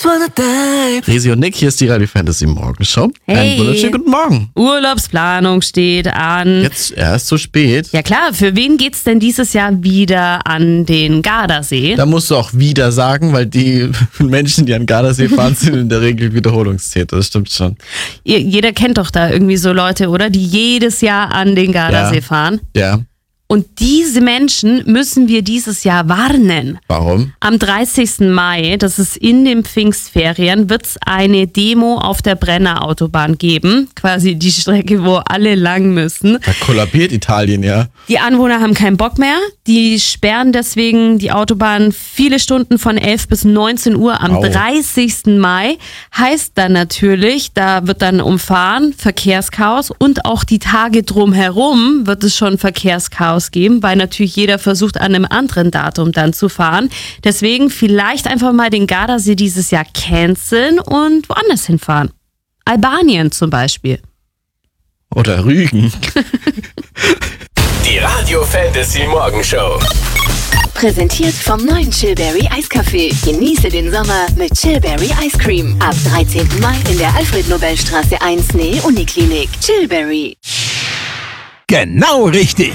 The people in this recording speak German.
wanna die. Resi und Nick, hier ist die Radio Fantasy Morgenshow. Hey. Einen wunderschönen guten Morgen. Urlaubsplanung steht an. Jetzt erst so spät. Ja klar, für wen geht's denn dieses Jahr wieder an den Gardasee? Da musst du auch wieder sagen, weil die Menschen, die an Gardasee fahren, sind in der Regel Wiederholungstäter. Das stimmt schon. Jeder kennt doch da irgendwie so Leute, oder? Die jedes Jahr an den Gardasee fahren. Ja. Und diese Menschen müssen wir dieses Jahr warnen. Warum? Am 30. Mai, das ist in den Pfingstferien, wird es eine Demo auf der Brenner Autobahn geben. Quasi die Strecke, wo alle lang müssen. Da kollabiert Italien, ja. Die Anwohner haben keinen Bock mehr. Die sperren deswegen die Autobahn viele Stunden von 11 bis 19 Uhr am 30. Mai. Heißt dann natürlich, da wird dann umfahren, Verkehrschaos und auch die Tage drumherum wird es schon Verkehrschaos geben, weil natürlich jeder versucht, an einem anderen Datum dann zu fahren. Deswegen vielleicht einfach mal den Gardasee dieses Jahr canceln und woanders hinfahren. Albanien zum Beispiel. Oder Rügen. Die Radio Fantasy Morgenshow. Präsentiert vom neuen Chillberry Eiskaffee. Genieße den Sommer mit Chillberry Ice Cream. Ab 13. Mai in der Alfred-Nobel-Straße 1 Nähe Uniklinik. Chillberry. Genau richtig.